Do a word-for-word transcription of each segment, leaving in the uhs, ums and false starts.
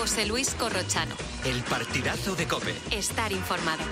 José Luis Corrochano. El partidazo de COPE. Estar informado.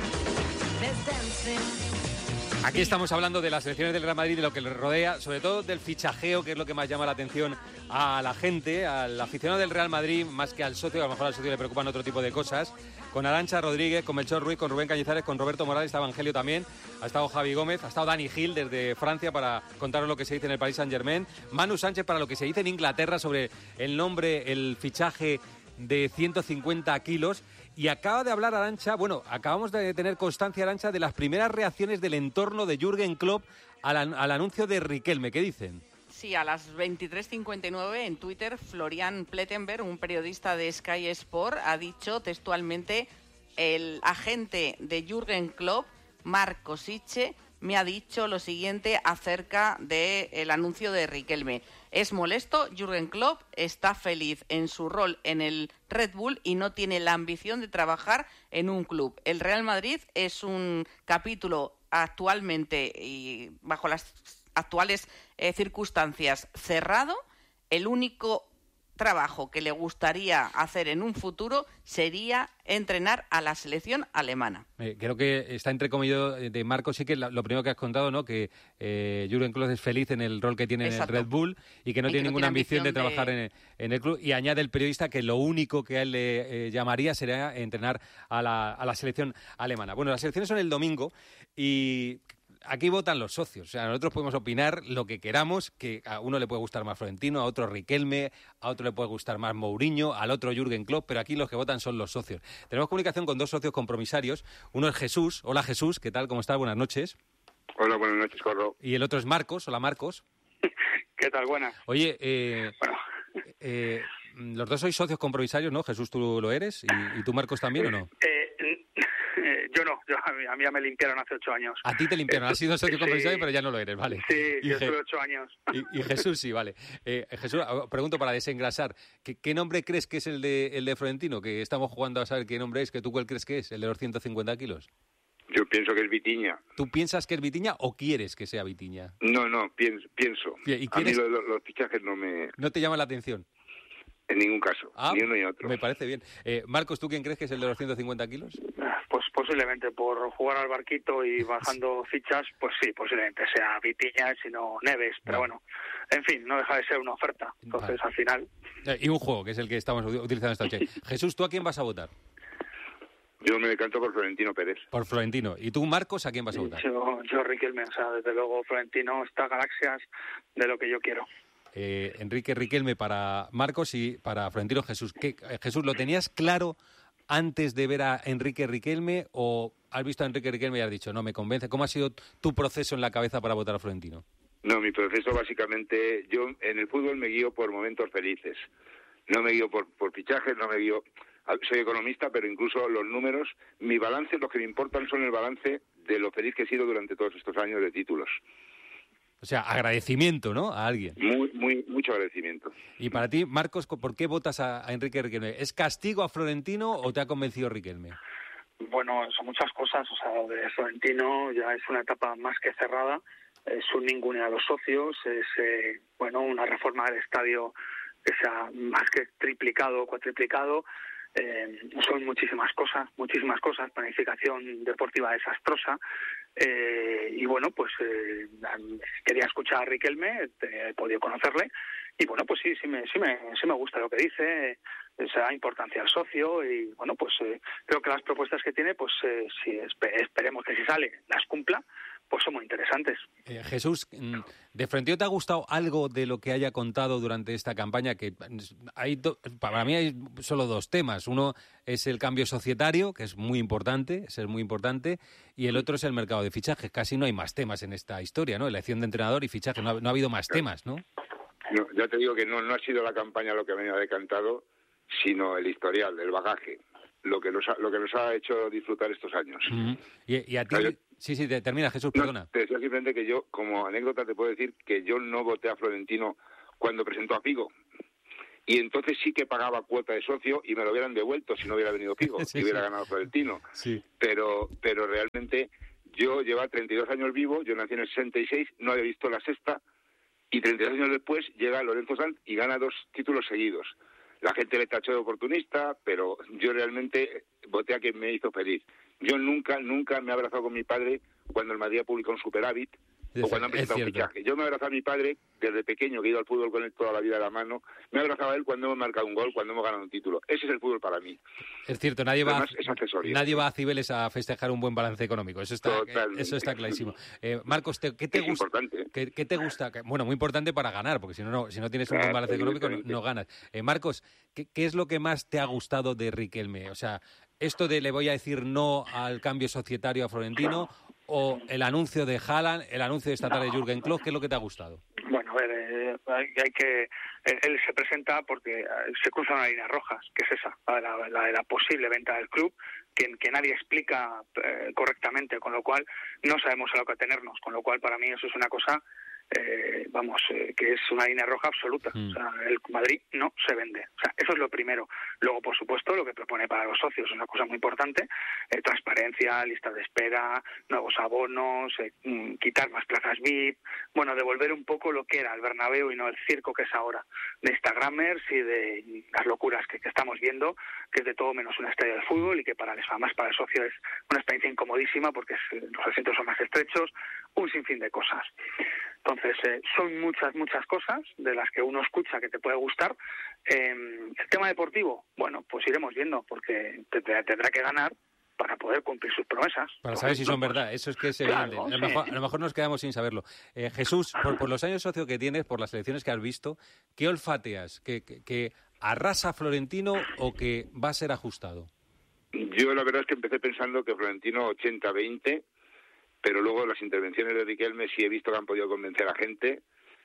Aquí estamos hablando de las selecciones del Real Madrid, de lo que le rodea, sobre todo del fichajeo, que es lo que más llama la atención a la gente, al aficionado del Real Madrid, más que al socio, a lo mejor al socio le preocupan otro tipo de cosas. Con Arantxa Rodríguez, con Melchor Ruiz, con Rubén Cañizares, con Roberto Morales, está Evangelio también, ha estado Javi Gómez, ha estado Dani Gil desde Francia para contaros lo que se dice en el Paris Saint-Germain, Manu Sánchez para lo que se dice en Inglaterra sobre el nombre, el fichaje de ciento cincuenta kilos. Y acaba de hablar Arantxa, bueno, acabamos de tener constancia, Arantxa, de las primeras reacciones del entorno de Jürgen Klopp al, al anuncio de Riquelme. ¿Qué dicen? Sí, a las veintitrés cincuenta y nueve en Twitter, Florian Plettenberg, un periodista de Sky Sport, ha dicho textualmente: el agente de Jürgen Klopp, Marco Siche, me ha dicho lo siguiente acerca del anuncio de Riquelme. Es molesto, Jürgen Klopp está feliz en su rol en el Red Bull y no tiene la ambición de trabajar en un club. El Real Madrid es un capítulo actualmente y bajo las actuales eh, circunstancias cerrado. El único trabajo que le gustaría hacer en un futuro sería entrenar a la selección alemana. Eh, creo que está entrecomillado de Marco, sí que la, lo primero que has contado, ¿no? Que eh, Jürgen Klopp es feliz en el rol que tiene Exacto. en el Red Bull y que no y tiene que ninguna no tiene ambición, ambición de, de trabajar en, en el club. Y añade el periodista que lo único que a él le eh, llamaría sería entrenar a la, a la selección alemana. Bueno, las elecciones son el domingo y aquí votan los socios, o sea, nosotros podemos opinar lo que queramos, que a uno le puede gustar más Florentino, a otro Riquelme, a otro le puede gustar más Mourinho, al otro Jürgen Klopp, pero aquí los que votan son los socios. Tenemos comunicación con dos socios compromisarios, uno es Jesús. Hola Jesús, ¿qué tal? ¿Cómo estás? Buenas noches. Hola, buenas noches, Corro. Y el otro es Marcos. Hola Marcos. ¿Qué tal? Buenas. Oye, eh, bueno. eh, los dos sois socios compromisarios, ¿no? Jesús, tú lo eres, y, y tú Marcos también, ¿o no? Eh, Yo no, yo, a, mí, a mí ya me limpiaron hace ocho años. A ti te limpiaron, has sido socio compromisario, sí, pero ya no lo eres, vale. Sí, y yo Je- estuve ocho años. Y, y Jesús sí, vale. Eh, Jesús, pregunto para desengrasar, ¿qué, ¿qué nombre crees que es el de el de Florentino? Que estamos jugando a saber qué nombre es, que tú cuál crees que es, el de los ciento cincuenta kilos. Yo pienso que es Vitinha. ¿Tú piensas que es Vitinha o quieres que sea Vitinha? No, no, pienso. pienso. ¿Y a mí lo, lo, los fichajes no me... ¿No te llama la atención? En ningún caso, ah, ni uno ni otro. Me parece bien. Eh, Marcos, ¿tú quién crees que es el de los ciento cincuenta kilos? Pues posiblemente por jugar al barquito y bajando fichas, pues sí, posiblemente sea Vitinha, sino Neves, pero vale. bueno, en fin, no deja de ser una oferta. Entonces, vale. al final... Eh, y un juego, que es el que estamos utilizando esta noche. Jesús, ¿tú a quién vas a votar? Yo me decanto por Florentino Pérez. Por Florentino. ¿Y tú, Marcos, a quién vas a votar? Yo, yo Riquelme, o sea, desde luego Florentino está a galaxias de lo que yo quiero. Eh, Enrique Riquelme para Marcos y para Florentino Jesús. ¿Qué, eh, Jesús, ¿lo tenías claro antes de ver a Enrique Riquelme o has visto a Enrique Riquelme y has dicho, no me convence? ¿Cómo ha sido tu proceso en la cabeza para votar a Florentino? No, mi proceso básicamente, yo en el fútbol me guío por momentos felices. No me guío por, por fichajes, no me guío... Soy economista, pero incluso los números, mi balance, los que me importan son el balance de lo feliz que he sido durante todos estos años de títulos. O sea, agradecimiento, ¿no? A alguien. Muy, muy, mucho agradecimiento. Y para ti, Marcos, ¿por qué votas a, a Enrique Riquelme? ¿Es castigo a Florentino o te ha convencido Riquelme? Bueno, son muchas cosas, o sea, de Florentino ya es una etapa más que cerrada, es un ninguneo a los socios, es, eh, bueno, una reforma del estadio que se ha más que triplicado o cuatriplicado. Eh, son muchísimas cosas, muchísimas cosas, planificación deportiva desastrosa, eh, y bueno, pues eh, quería escuchar a Riquelme, he podido conocerle, y bueno, pues sí, sí me, sí me, sí me gusta lo que dice, se da importancia al socio, y bueno, pues eh, creo que las propuestas que tiene, pues eh, si espe- esperemos que si sale, las cumpla, pues son muy interesantes. Eh, Jesús, ¿de Florentino te ha gustado algo de lo que haya contado durante esta campaña? Que hay do, para mí hay solo dos temas. Uno es el cambio societario, que es muy importante, es muy importante, y el otro es el mercado de fichajes. Casi no hay más temas en esta historia, ¿no? Elección de entrenador y fichajes, no ha, no ha habido más temas, ¿no? No, ya te digo que no, no ha sido la campaña lo que me ha decantado, sino el historial, el bagaje, lo que nos ha, lo que nos ha hecho disfrutar estos años. Uh-huh. y, y a ti... Yo, sí, sí, te, termina, Jesús, no, perdona. Te decía simplemente que yo, como anécdota, te puedo decir que yo no voté a Florentino cuando presentó a Figo. Y entonces sí que pagaba cuota de socio y me lo hubieran devuelto si no hubiera venido Figo, sí, y hubiera sí. ganado Florentino. Sí. Pero, pero realmente yo llevaba treinta y dos años vivo, yo nací en el sesenta y seis, no había visto la sexta, y treinta y dos años después llega Lorenzo Sanz y gana dos títulos seguidos. La gente le tachó de oportunista, pero yo realmente voté a quien me hizo feliz. Yo nunca, nunca me he abrazado con mi padre cuando el Madrid ha publicado un superávit o cuando han presentado un fichaje. Yo me he abrazado a mi padre desde pequeño, que he ido al fútbol con él toda la vida de la mano. Me he abrazado a él cuando hemos marcado un gol, cuando hemos ganado un título. Ese es el fútbol para mí. Es cierto, nadie va, Además, es accesorio. nadie va a Cibeles a festejar un buen balance económico. Eso está, eso está clarísimo. Eh, Marcos, ¿te, ¿qué te es gusta? Importante. ¿Qué, qué te gusta? Bueno, muy importante para ganar, porque si no, no si no tienes un buen balance económico, no, no ganas. Eh, Marcos, ¿qué, ¿qué es lo que más te ha gustado de Riquelme? O sea, esto de le voy a decir no al cambio societario a Florentino, o el anuncio de Haaland, el anuncio de esta tarde de Jürgen Klopp, ¿qué es lo que te ha gustado? Bueno, a ver, eh, hay, hay que... Él, él se presenta porque se cruzan unas líneas rojas, que es esa, la de la, la, la posible venta del club, que, que nadie explica eh, correctamente, con lo cual no sabemos a lo que atenernos, con lo cual para mí eso es una cosa... Eh, vamos, eh, que es una línea roja absoluta. Mm. O sea, el Madrid no se vende. O sea, eso es lo primero. Luego, por supuesto, lo que propone para los socios es una cosa muy importante. Eh, transparencia, listas de espera, nuevos abonos, eh, mm, quitar más plazas V I P. Bueno, devolver un poco lo que era el Bernabéu y no el circo que es ahora. De Instagramers y de las locuras que, que estamos viendo, que es de todo menos una estrella de fútbol y que para, además para el socio es una experiencia incomodísima porque es, los asientos son más estrechos, un sinfín de cosas. Entonces, eh, son muchas, muchas cosas de las que uno escucha que te puede gustar. Eh, el tema deportivo, bueno, pues iremos viendo, porque te, te, tendrá que ganar para poder cumplir sus promesas. Para saber si son verdad, eso es que es evidente. Claro, a, lo mejor, a lo mejor nos quedamos sin saberlo. Eh, Jesús, por, por los años socio que tienes, por las elecciones que has visto, ¿qué olfateas? ¿Que, que, que arrasa Florentino o que va a ser ajustado? Yo la verdad es que empecé pensando que Florentino ochenta veinte... pero luego las intervenciones de Riquelme sí he visto que han podido convencer a gente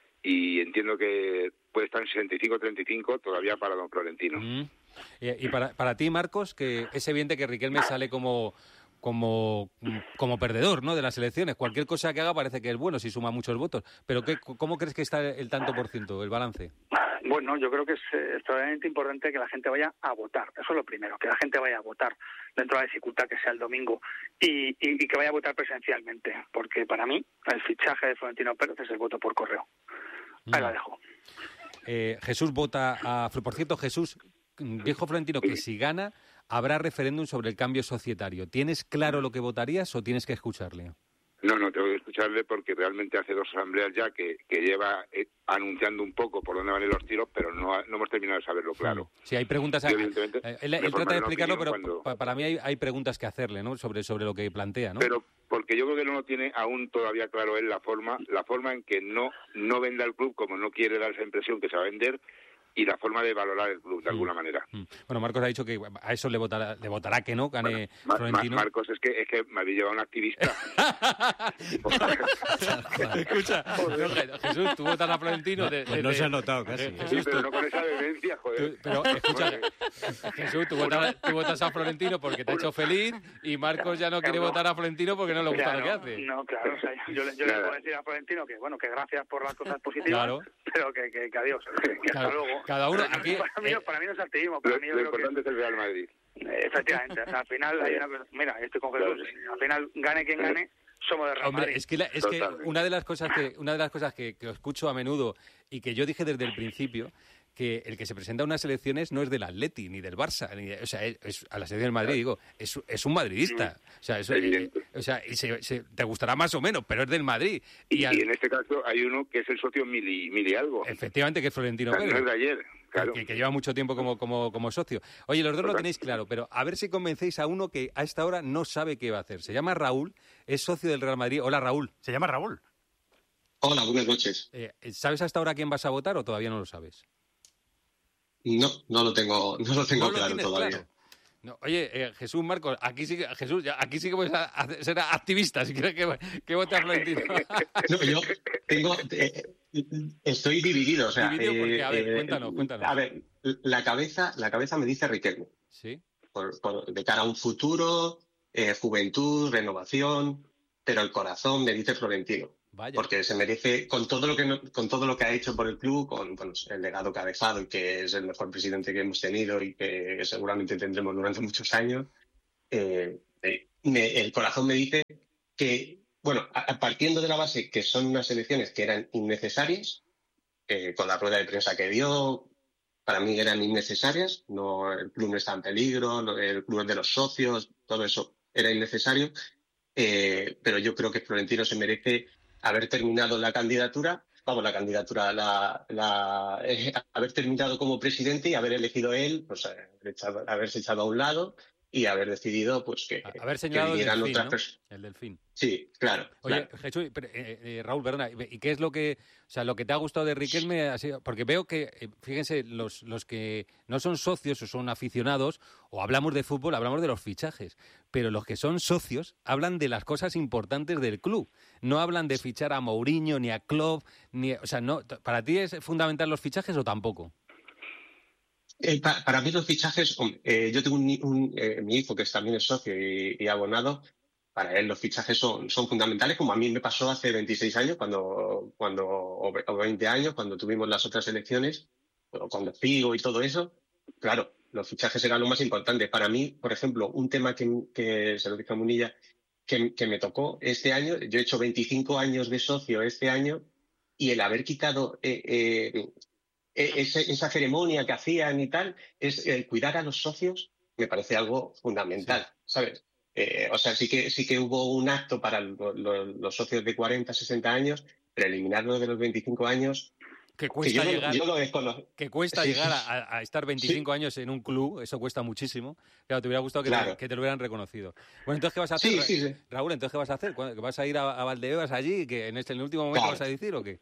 y entiendo que puede estar en sesenta y cinco treinta y cinco todavía para don Florentino. Mm. Y, y para, para ti, Marcos, que es evidente que Riquelme sale como, como, como perdedor, ¿no?, de las elecciones. Cualquier cosa que haga parece que es bueno si suma muchos votos. Pero ¿qué, ¿cómo crees que está el tanto por ciento, el balance? Bueno, yo creo que es eh, extraordinariamente importante que la gente vaya a votar. Eso es lo primero, que la gente vaya a votar dentro de la dificultad que sea el domingo y, y, y que vaya a votar presencialmente, porque para mí el fichaje de Florentino Pérez es el voto por correo. Ahí la dejo. Eh, Jesús vota a... Por cierto, Jesús, dijo Florentino que si gana habrá referéndum sobre el cambio societario. ¿Tienes claro lo que votarías o tienes que escucharle? No, no, tengo que escucharle porque realmente hace dos asambleas ya que, que lleva eh, anunciando un poco por dónde van a ir los tiros, pero no, no hemos terminado de saberlo claro. Sí, hay preguntas... A, Yo, eh, él él trata de explicarlo, pero cuando... pa, para mí hay, hay preguntas que hacerle, ¿no?, sobre, sobre lo que plantea, ¿no? Pero porque yo creo que no lo tiene aún todavía claro él la forma, la forma en que no, no venda el club como no quiere dar esa impresión que se va a vender, y la forma de valorar el club, de alguna mm. manera. Mm. Bueno, Marcos ha dicho que a eso le votará, le votará que no, gane bueno, Florentino. Ma- Marcos, es que, es que me habéis llevado a un activista. Escucha, no, Jesús, tú votas a Florentino. De, de, pues no de, se ha notado casi. De, Jesús, sí, pero tú, no con esa vehemencia, joder. Tú, pero escucha, Jesús, tú votas, tú votas a Florentino porque te ha hecho feliz y Marcos ya no quiere no. votar a Florentino porque no le gusta claro, lo que hace. No, claro, o sea, yo, yo le puedo decir a Florentino que, bueno, que gracias por las cosas positivas, claro. pero que, que, que adiós, que claro, hasta luego. Cada uno aquí... Para mí, eh, para mí no es activismo, para lo, mí yo lo creo importante que... es el Real Madrid. Efectivamente, o sea, al final hay una cosa... Mira, estoy con Jesús, al final, gane quien gane, somos de Real Madrid. Hombre, es que, la, es que una de las cosas que una de las cosas que, que escucho a menudo y que yo dije desde el principio, que el que se presenta a unas elecciones no es del Atleti ni del Barça, ni de, o sea, es, es a la selección del Madrid, digo, es, es un madridista. O sea, eso, eh, o sea y se, se, te gustará más o menos, pero es del Madrid. Y, y, al, y en este caso hay uno que es el socio mili, mili algo. Efectivamente, que es Florentino Pérez. No es de ayer, claro. Que, que lleva mucho tiempo como, como, como socio. Oye, los dos Total. Lo tenéis claro, pero a ver si convencéis a uno que a esta hora no sabe qué va a hacer. Se llama Raúl, es socio del Real Madrid. Hola, Raúl. Se llama Raúl. Hola, buenas noches. Eh, ¿Sabes hasta ahora quién vas a votar o todavía no lo sabes? No, no lo tengo, no lo tengo ¿No claro lo todavía. Claro? No, oye, eh, Jesús, Marcos, aquí sí que, Jesús, ya, aquí sí que puedes a, a ser activista, si quieres que, que vote a Florentino. No, yo tengo, eh, estoy dividido, o sea, ¿Dividido eh, porque? A ver, eh, cuéntanos, cuéntanos. A ver, la cabeza, la cabeza me dice Riquelme. Sí. Por, por, de cara a un futuro, eh, juventud, renovación, pero el corazón me dice Florentino. Vaya. Porque se merece, con todo lo que no, con todo lo que ha hecho por el club, con bueno, el legado que ha dejado y que es el mejor presidente que hemos tenido y que seguramente tendremos durante muchos años, eh, eh, me, el corazón me dice que, bueno, a, partiendo de la base que son unas elecciones que eran innecesarias, eh, con la rueda de prensa que dio, para mí eran innecesarias, no, el club no está en peligro, el club es de los socios, todo eso era innecesario, eh, pero yo creo que Florentino se merece haber terminado la candidatura, vamos, la candidatura, la, la, eh, haber terminado como presidente y haber elegido él, pues haber echado, haberse echado a un lado y haber decidido pues que, haber señalado que vinieran el delfín, otras ¿no? personas. El delfín. Sí, claro. Oye, claro. Jesús, pero, eh, eh, Raúl, perdona, ¿y qué es lo que, o sea, lo que te ha gustado de Riquelme? Ha sido, porque veo que, eh, fíjense, los, los que no son socios o son aficionados, o hablamos de fútbol, hablamos de los fichajes, pero los que son socios hablan de las cosas importantes del club. No hablan de fichar a Mourinho ni a Klopp, ni, o sea, no. ¿Para ti es fundamental los fichajes o tampoco? Eh, pa, para mí los fichajes, eh, yo tengo un, un eh, mi hijo que es, también es socio y, y abonado. Para él los fichajes son, son fundamentales, como a mí me pasó hace veintiséis años, cuando, cuando o, o veinte años, cuando tuvimos las otras elecciones, o cuando Figo y todo eso. Claro, los fichajes eran lo más importante. Para mí, por ejemplo, un tema que, que se lo dije a Munilla, que, que me tocó este año, yo he hecho veinticinco años de socio este año, y el haber quitado eh, eh, esa, esa ceremonia que hacían y tal, es el cuidar a los socios, me parece algo fundamental, sí. ¿Sabes? Eh, o sea, sí que sí que hubo un acto para lo, lo, los socios de cuarenta, sesenta años, pero eliminarlo de los veinticinco años... Que cuesta que yo llegar, lo, yo lo desconozco. Que cuesta sí, llegar sí. a, a estar veinticinco sí. años en un club, eso cuesta muchísimo. Claro, te hubiera gustado que, claro. te, que te lo hubieran reconocido. Bueno, entonces, ¿qué vas a hacer? Sí, sí, sí. Raúl, ¿entonces qué vas a hacer? ¿Que vas a ir a, a Valdebebas allí? ¿Que en este en el último momento claro. vas a decir o qué?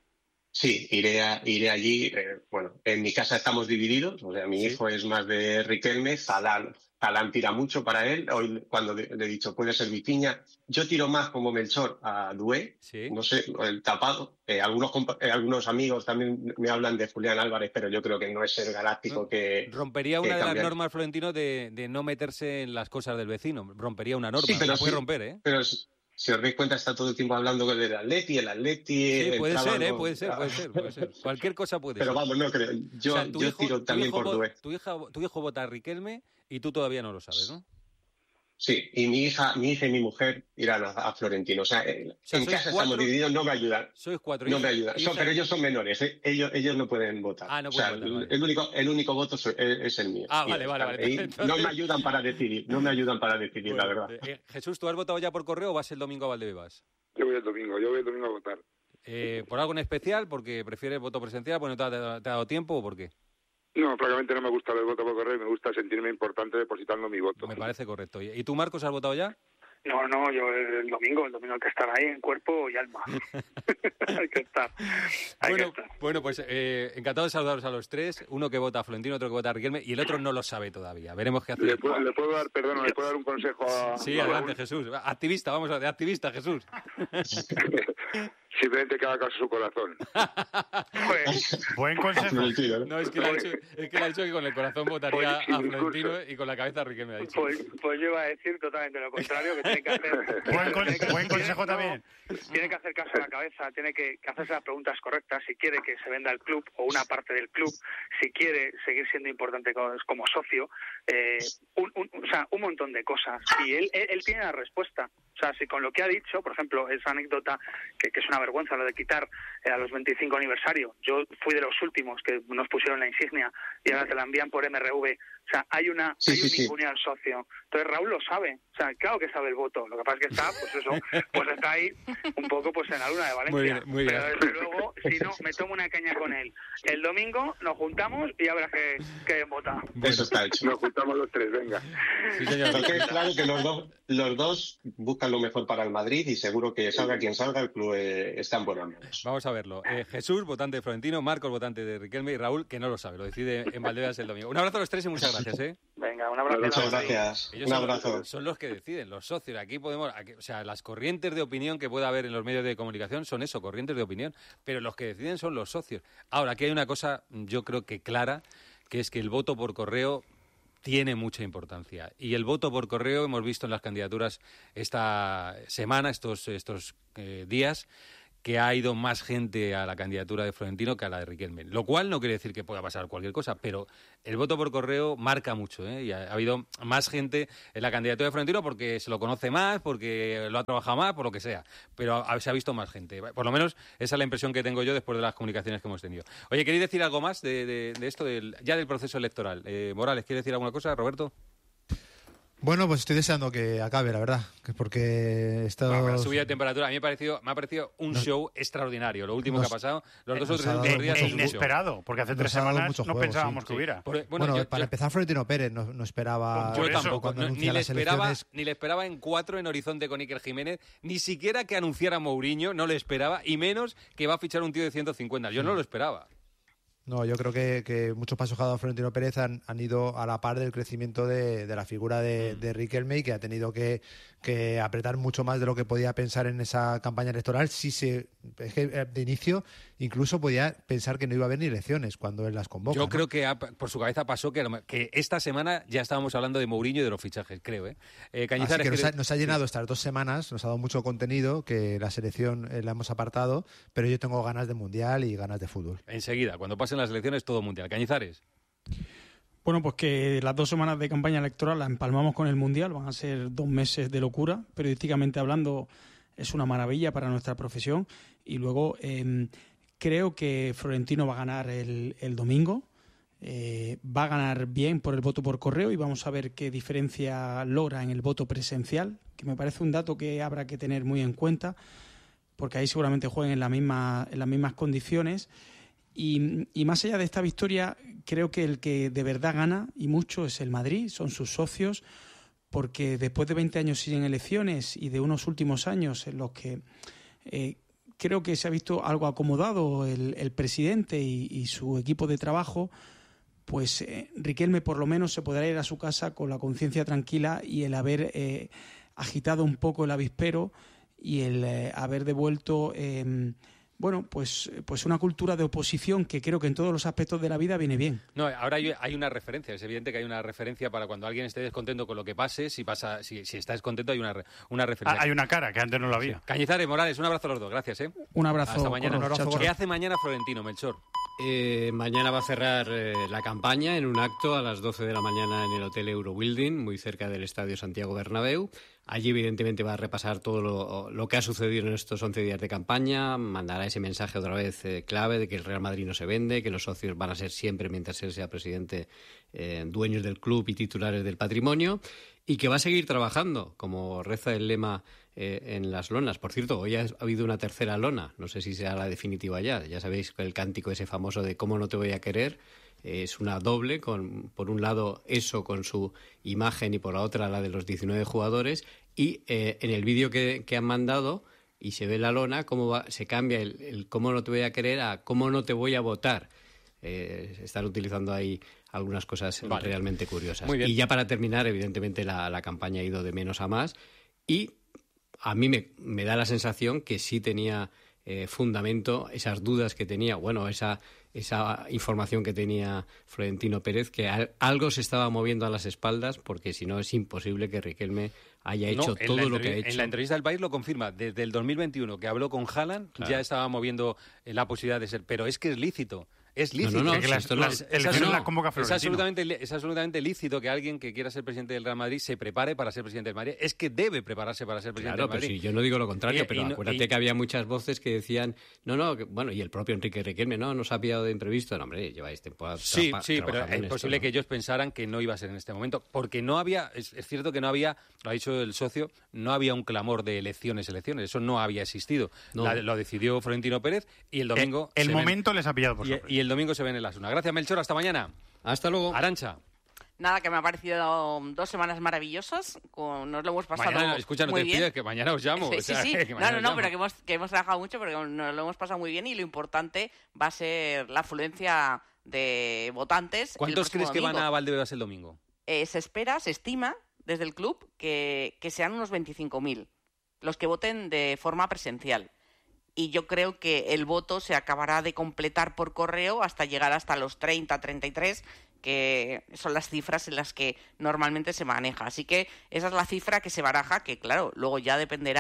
Sí, iré, a, iré allí. Eh, bueno, en mi casa estamos divididos. O sea, mi ¿Sí? hijo es más de Riquelme, Zalán. Zalán tira mucho para él. Hoy, cuando le he dicho, puede ser Vitinha. Yo tiro más como Melchor a Dué. ¿Sí? No sé, el tapado. Eh, algunos, eh, algunos amigos también me hablan de Julián Álvarez, pero yo creo que no es el galáctico no, que... Rompería que una de cambiar. las normas, Florentino, de, de no meterse en las cosas del vecino. Rompería una norma. Sí, pero la puede sí, romper, ¿eh? Pero si os dais cuenta, está todo el tiempo hablando del Atleti, el Atleti... Sí, puede ser, ¿eh? Algo... Puede ser, puede ser, puede ser. Cualquier cosa puede pero ser. Pero vamos, no creo. Yo, o sea, tu yo hijo, tiro tu también hijo por Dué. Tu, hija, tu hijo vota a Riquelme y tú todavía no lo sabes, ¿no? Sí, y mi hija, mi hija y mi mujer irán a, a Florentino. O sea, en, o sea, en casa cuatro, estamos divididos, no me ayudan. Sois cuatro. No me ayudan. Son, pero ellos son menores, ¿eh? ellos, ellos no pueden votar. Ah, no o sea, pueden votar. Vale. El único, el único voto es, es el mío. Ah, vale, vale, vale. Entonces... No me ayudan para decidir, no me ayudan para decidir, bueno, la verdad. Eh, Jesús, ¿tú has votado ya por correo o vas el domingo a Valdebebas? Yo voy el domingo, yo voy el domingo a votar. Eh, ¿Por algo en especial? ¿Porque prefieres voto presencial? ¿Porque no te ha, te ha dado tiempo o por qué? No, francamente no me gusta el voto por correo, me gusta sentirme importante depositando mi voto. Me parece correcto. ¿Y tú, Marcos, has votado ya? No, no, yo el domingo, el domingo hay que estar ahí en cuerpo y alma. hay que estar. Hay bueno, que estar. bueno, pues eh, encantado de saludaros a los tres. Uno que vota a Florentino, otro que vota a Riquelme y el otro no lo sabe todavía. Veremos qué hace. ¿Le puedo, le puedo dar, perdón, le puedo dar un consejo a... Sí, adelante, Jesús. Activista, vamos a de activista, Jesús. Simplemente que haga caso a su corazón. Pues, buen consejo. No, es que le ha dicho, es que, le ha dicho que con el corazón votaría pues, a Florentino y con la cabeza a Riquelme, ha dicho. Pues, pues yo iba a decir totalmente lo contrario, que tiene que hacer... Buen, con, tiene que, buen consejo no, también. Tiene que hacer caso a la cabeza, tiene que, que hacerse las preguntas correctas si quiere que se venda el club o una parte del club, si quiere seguir siendo importante como, como socio, eh, un, un, o sea, un montón de cosas. Y él, él, él tiene la respuesta. O sea, si con lo que ha dicho, por ejemplo, esa anécdota que, que es una vergüenza, lo de quitar eh, a los veinticinco aniversario. Yo fui de los últimos que nos pusieron la insignia y ahora te la envían por M R V. O sea, hay una sí, hay sí, un sí. ninguneo al socio. Entonces Raúl lo sabe. O sea, claro que sabe el voto. Lo que pasa es que está, pues eso, pues está ahí un poco pues en la luna de Valencia. Muy bien, muy bien. Pero desde luego, si no, me tomo una caña con él. El domingo nos juntamos y ya verás que, que vota. Bueno, eso está hecho. Nos juntamos los tres, venga. Sí, señor. Porque es claro que los dos, los dos buscan lo mejor para el Madrid y seguro que salga quien salga, el club eh, está en buenas manos. Vamos a verlo. Eh, Jesús, votante de Florentino, Marcos, votante de Riquelme y Raúl, que no lo sabe, lo decide en Valdebebas el domingo. Un abrazo a los tres y muchas gracias, ¿eh? Venga, un abrazo. Muchas gracias. Ellos un son, abrazo. Son los que deciden, los socios. Aquí podemos, aquí, o sea, las corrientes de opinión que pueda haber en los medios de comunicación son eso, corrientes de opinión. Pero los que deciden son los socios. Ahora, aquí hay una cosa, yo creo que clara, que es que el voto por correo tiene mucha importancia. Y el voto por correo, hemos visto en las candidaturas esta semana, estos, estos eh, días, que ha ido más gente a la candidatura de Florentino que a la de Riquelme. Lo cual no quiere decir que pueda pasar cualquier cosa, pero el voto por correo marca mucho, ¿eh? Y ha, ha habido más gente en la candidatura de Florentino porque se lo conoce más, porque lo ha trabajado más, por lo que sea. Pero ha, se ha visto más gente. Por lo menos esa es la impresión que tengo yo después de las comunicaciones que hemos tenido. Oye, ¿queréis decir algo más de, de, de esto, del, ya del proceso electoral? Eh, Morales, ¿quieres decir alguna cosa, Roberto? Bueno, pues estoy deseando que acabe, la verdad, porque esto... Bueno, la subida de temperatura a mí me ha parecido, me ha parecido un nos, show extraordinario. Lo último nos, que ha pasado, los dos o tres últimos días... E inesperado, porque hace tres semanas no juegos, pensábamos sí, que hubiera. Sí. Por, bueno, bueno yo, para yo, empezar, Florentino Pérez no, no esperaba... Yo tampoco, cuando no, anuncia ni, le las esperaba, elecciones... ni le esperaba en cuatro en Horizonte con Iker Jiménez, ni siquiera que anunciara Mourinho, no le esperaba, y menos que va a fichar un tío de ciento cincuenta. Yo sí. no lo esperaba. No, yo creo que, que muchos pasos que ha dado Florentino Pérez han, han ido a la par del crecimiento de, de la figura de, de Riquelme, y que ha tenido que, que apretar mucho más de lo que podía pensar en esa campaña electoral. Sí, se, es que de inicio incluso podía pensar que no iba a haber ni elecciones cuando él las convoca. Yo ¿no? creo que ha, por su cabeza pasó que, que esta semana ya estábamos hablando de Mourinho y de los fichajes, creo. ¿eh? Eh, Cañizares, Así que nos ha, nos ha llenado sí. estas dos semanas, nos ha dado mucho contenido, que la selección eh, la hemos apartado, pero yo tengo ganas de Mundial y ganas de fútbol. Enseguida, cuando pasen las elecciones, todo Mundial. Cañizares. Bueno, pues que las dos semanas de campaña electoral las empalmamos con el Mundial, van a ser dos meses de locura, periodísticamente hablando es una maravilla para nuestra profesión, y luego eh, creo que Florentino va a ganar el, el domingo, eh, va a ganar bien por el voto por correo, y vamos a ver qué diferencia logra en el voto presencial, que me parece un dato que habrá que tener muy en cuenta, porque ahí seguramente jueguen en, la misma, en las mismas condiciones. Y, y más allá de esta victoria, creo que el que de verdad gana, y mucho, es el Madrid, son sus socios, porque después de veinte años sin elecciones y de unos últimos años en los que eh, creo que se ha visto algo acomodado el, el presidente y, y su equipo de trabajo, pues eh, Riquelme por lo menos se podrá ir a su casa con la conciencia tranquila, y el haber eh, agitado un poco el avispero y el eh, haber devuelto... Eh, Bueno, pues, pues una cultura de oposición que creo que en todos los aspectos de la vida viene bien. No, ahora hay, hay una referencia, es evidente que hay una referencia para cuando alguien esté descontento con lo que pase, si pasa, si, si está descontento hay una, una referencia. Ah, hay una cara, que antes no la había. Sí. Cañizares, Morales, un abrazo a los dos, gracias. ¿eh? Un abrazo. Hasta mañana. Un abrazo. ¿Qué hace mañana Florentino, Melchor? Eh, mañana va a cerrar eh, la campaña en un acto a las doce de la mañana en el Hotel Eurobuilding, muy cerca del Estadio Santiago Bernabéu. Allí, evidentemente, va a repasar todo lo, lo que ha sucedido en estos once días de campaña, mandará ese mensaje otra vez eh, clave de que el Real Madrid no se vende, que los socios van a ser siempre, mientras él sea presidente, eh, dueños del club y titulares del patrimonio, y que va a seguir trabajando, como reza el lema eh, en las lonas. Por cierto, hoy ha habido una tercera lona, no sé si será la definitiva ya. Ya sabéis el cántico ese famoso de «¿Cómo no te voy a querer?». Es una doble, con por un lado eso con su imagen y por la otra la de los diecinueve jugadores, y eh, en el vídeo que, que han mandado y se ve la lona, cómo va, se cambia el, el cómo no te voy a querer a cómo no te voy a votar. Eh, están utilizando ahí algunas cosas vale. realmente curiosas. Y ya para terminar, evidentemente la, la campaña ha ido de menos a más, y a mí me, me da la sensación que sí tenía eh, fundamento esas dudas que tenía, bueno, esa... esa información que tenía Florentino Pérez, que algo se estaba moviendo a las espaldas, porque si no es imposible que Riquelme haya hecho no, todo lo que ha hecho. En la entrevista del País lo confirma, desde el dos mil veintiuno que habló con Haaland, claro. ya estaba moviendo la posibilidad de ser, pero es que es lícito. Es lícito. No, no, no, que las, las elecciones las convoca Florentino. Es absolutamente, es absolutamente lícito que alguien que quiera ser presidente del Real Madrid se prepare para ser presidente del Madrid. Es que debe prepararse para ser presidente claro, del Madrid. Claro, pues sí, yo no digo lo contrario, y, pero y no, acuérdate y... que había muchas voces que decían, no, no, que, bueno, y el propio Enrique Riquelme, no, nos ha pillado de imprevisto. No, hombre, lleváis temporada Sí, tra- sí, pero es posible esto, ¿no? que ellos pensaran que no iba a ser en este momento, porque no había, es, es cierto que no había, lo ha dicho el socio, no había un clamor de elecciones, elecciones, eso no había existido. No. La, lo decidió Florentino Pérez y el domingo... El, el momento ven, les ha pillado por y, y el domingo se ven en las una. Gracias, Melchor, hasta mañana. Hasta luego. Arancha. Nada, que me ha parecido dos semanas maravillosas. Con, nos lo hemos pasado mañana, escucha, no muy te bien. pides, que mañana os llamo. Sí, o sea, sí, sí. Que no, no, no, llamo. pero que hemos, que hemos trabajado mucho, pero que nos lo hemos pasado muy bien, y lo importante va a ser la afluencia de votantes. ¿Cuántos crees que van a Valdebebas el domingo? Eh, se espera, se estima desde el club que, que sean unos veinticinco mil los que voten de forma presencial. Y yo creo que el voto se acabará de completar por correo hasta llegar hasta los treinta, treinta y tres, que son las cifras en las que normalmente se maneja. Así que esa es la cifra que se baraja, que claro, luego ya dependerá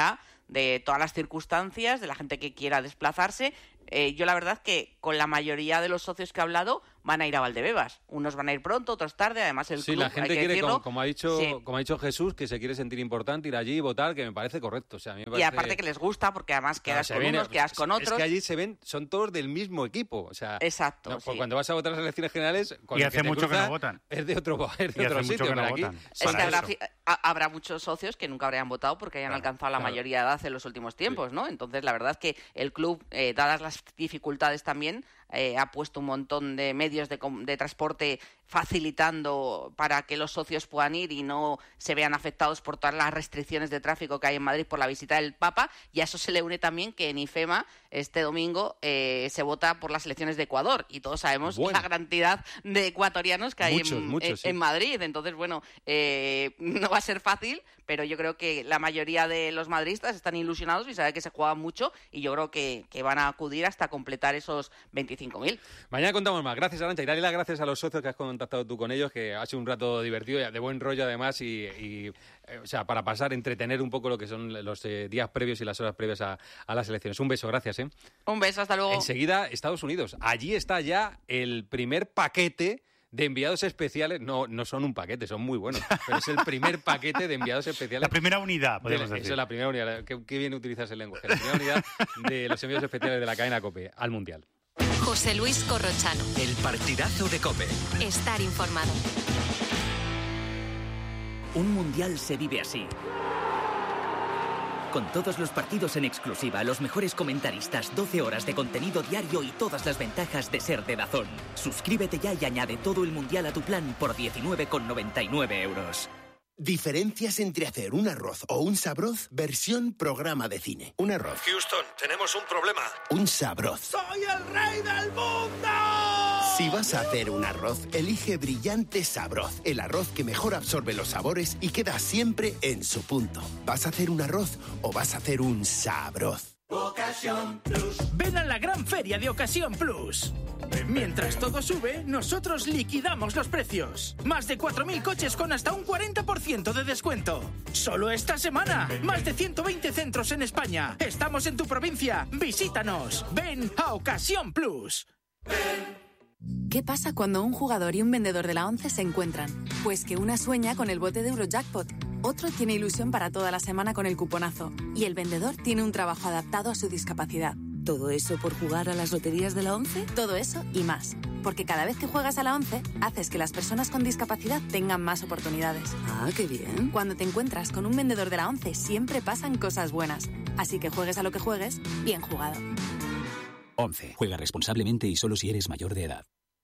de todas las circunstancias, de la gente que quiera desplazarse. Eh, yo la verdad que con la mayoría de los socios que he hablado van a ir a Valdebebas. Unos van a ir pronto, otros tarde. Además el sí, club, la gente hay que quiere, decirlo, como, como ha dicho sí. como ha dicho Jesús, que se quiere sentir importante, ir allí y votar, que me parece correcto. O sea, a mí me parece... Y aparte que les gusta, porque además quedas claro, con viene, unos, quedas con otros. Es que allí se ven, son todos del mismo equipo. O sea, exacto. No, sí. Cuando vas a votar las elecciones generales, y hace mucho cruza, que no votan. Es de otro, es de y otro hace sitio. mucho que no aquí, votan. Es que habrá, habrá muchos socios que nunca habrían votado porque hayan claro, alcanzado la claro. mayoría de edad en los últimos tiempos, sí. ¿no? Entonces, la verdad es que el club, eh, dadas las dificultades también, eh, ha puesto un montón de medios de, de transporte facilitando para que los socios puedan ir y no se vean afectados por todas las restricciones de tráfico que hay en Madrid por la visita del Papa. Y a eso se le une también que en IFEMA este domingo eh, se vota por las elecciones de Ecuador y todos sabemos bueno. la cantidad de ecuatorianos que hay muchos, en, muchos, en, sí. en Madrid. Entonces, bueno, eh, no va a ser fácil, pero yo creo que la mayoría de los madridistas están ilusionados y saben que se juega mucho y yo creo que, que van a acudir hasta completar esos veinticinco mil. Mañana contamos más. Gracias, Arantxa. Y dale las gracias a los socios que has contactado tú con ellos, que ha sido un rato divertido, de buen rollo además, y, y eh, o sea, para pasar, entretener un poco lo que son los eh, días previos y las horas previas a, a las elecciones. Un beso, gracias. ¿eh? Un beso, hasta luego. Enseguida, Estados Unidos. Allí está ya el primer paquete de enviados especiales. No, no son un paquete, son muy buenos, pero es el primer paquete de enviados especiales. La primera unidad, podemos de, decir. Eso es la primera unidad. Qué, qué bien utilizas el lenguaje. La primera unidad de los enviados especiales de la cadena COPE al Mundial. José Luis Corrochano. El partidazo de COPE. Estar informado. Un mundial se vive así. Con todos los partidos en exclusiva, los mejores comentaristas, doce horas de contenido diario y todas las ventajas de ser de DAZN. Suscríbete ya y añade todo el mundial a tu plan por diecinueve con noventa y nueve euros. Diferencias entre hacer un arroz o un sabroz, versión programa de cine. Un arroz. Houston, tenemos un problema. Un sabroz. ¡Soy el rey del mundo! Si vas a hacer un arroz, elige Brillante Sabroz. El arroz que mejor absorbe los sabores y queda siempre en su punto. ¿Vas a hacer un arroz o vas a hacer un sabroz? Ocasión Plus. Ven a la gran feria de Ocasión Plus. Mientras todo sube, nosotros liquidamos los precios. Más de cuatro mil coches con hasta un cuarenta por ciento de descuento. Solo esta semana. Más de ciento veinte centros en España. Estamos en tu provincia. Visítanos. Ven a Ocasión Plus. ¿Qué pasa cuando un jugador y un vendedor de la ONCE se encuentran? Pues que una sueña con el bote de Eurojackpot, otro tiene ilusión para toda la semana con el cuponazo y el vendedor tiene un trabajo adaptado a su discapacidad. ¿Todo eso por jugar a las loterías de la ONCE? Todo eso y más. Porque cada vez que juegas a la ONCE, haces que las personas con discapacidad tengan más oportunidades. Ah, qué bien. Cuando te encuentras con un vendedor de la ONCE, siempre pasan cosas buenas. Así que juegues a lo que juegues, bien jugado. ONCE. Juega responsablemente y solo si eres mayor de edad.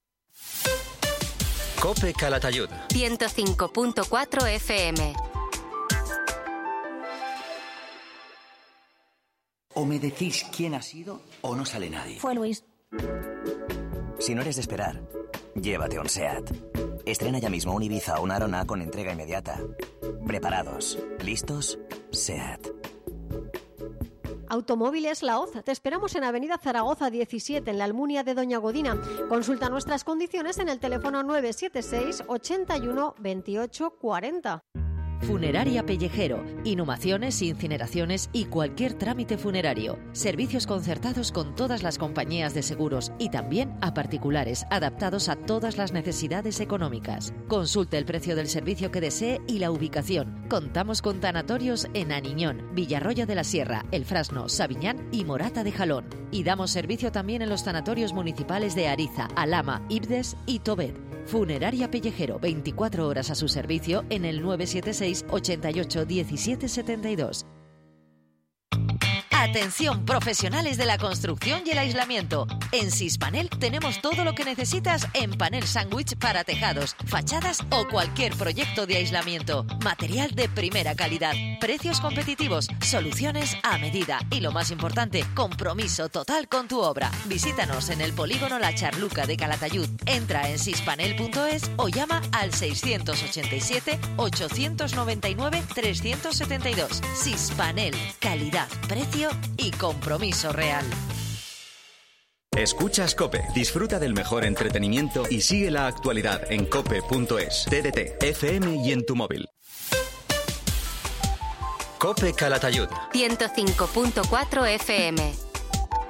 COPE Calatayud. ciento cinco punto cuatro F M. O me decís quién ha sido o no sale nadie. Fue Luis. Si no eres de esperar, llévate un SEAT. Estrena ya mismo un Ibiza o una Arona con entrega inmediata. Preparados, listos, SEAT. Automóviles La Hoz. Te esperamos en Avenida Zaragoza diecisiete, en la Almunia de Doña Godina. Consulta nuestras condiciones en el teléfono nueve siete seis, ochenta y uno, veintiocho cuarenta. Funeraria Pellejero. Inhumaciones, incineraciones y cualquier trámite funerario. Servicios concertados con todas las compañías de seguros y también a particulares, adaptados a todas las necesidades económicas. Consulte el precio del servicio que desee y la ubicación. Contamos con tanatorios en Aniñón, Villarroya de la Sierra, El Frasno, Sabiñán y Morata de Jalón. Y damos servicio también en los tanatorios municipales de Ariza, Alhama, Ibdes y Tobet. Funeraria Pellejero, veinticuatro horas a su servicio en el nueve siete seis, ochenta y ocho, diecisiete setenta y dos. Atención, profesionales de la construcción y el aislamiento. En Sispanel tenemos todo lo que necesitas en panel sándwich para tejados, fachadas o cualquier proyecto de aislamiento. Material de primera calidad, precios competitivos, soluciones a medida y, lo más importante, compromiso total con tu obra. Visítanos en el polígono La Charluca de Calatayud. Entra en sispanel punto es o llama al seiscientos ochenta y siete, ochocientos noventa y nueve, trescientos setenta y dos. Sispanel, calidad, precio y compromiso real. Escuchas COPE. Disfruta del mejor entretenimiento y sigue la actualidad en cope punto es, T D T, F M y en tu móvil. Cope Calatayud. ciento cinco punto cuatro F M.